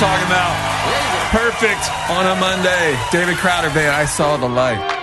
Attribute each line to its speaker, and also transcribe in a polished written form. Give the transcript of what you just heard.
Speaker 1: talking about. Perfect on a Monday. David Crowder Band, I Saw the Light.